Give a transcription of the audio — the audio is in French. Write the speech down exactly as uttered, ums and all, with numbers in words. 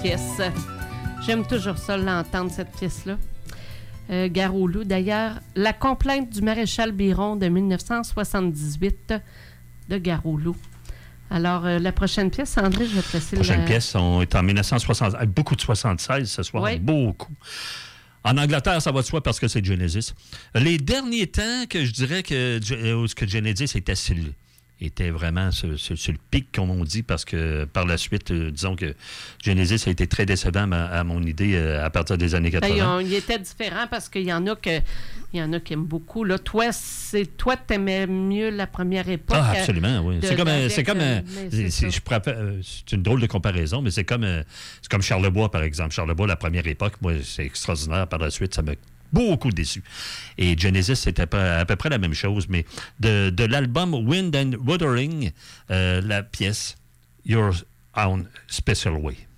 pièce. J'aime toujours ça, l'entendre, cette pièce-là. Euh, Gare au loup. D'ailleurs, La complainte du maréchal Biron de dix-neuf cent soixante-dix-huit de Gare au loup. Alors, euh, la prochaine pièce, André, je vais te laisser... La prochaine la... pièce, on est en dix-neuf cent soixante. Beaucoup de soixante-seize ce soir, oui. Beaucoup. En Angleterre, ça va de soi parce que c'est Genesis. Les derniers temps que je dirais que, que Genesis était sur, était vraiment sur, sur, sur le pic, comme on dit, parce que par la suite, euh, disons que Genesis a été très décevant à, à mon idée euh, à partir des années quatre-vingts. Ben, il était différent parce qu'il y en a que il y en a qui aiment beaucoup. Là, toi, c'est toi, t'aimais mieux la première époque. Ah, absolument, oui. De, c'est comme, avec, c'est comme, euh, c'est, c'est, je pourrais, c'est une drôle de comparaison, mais c'est comme, c'est comme Charlebois, par exemple. Charlebois, la première époque, moi, c'est extraordinaire. Par la suite, ça m'a beaucoup déçu. Et Genesis, c'était pas, à peu près la même chose, mais de, de l'album Wind and Wuthering, euh, la pièce Your Own Special Way.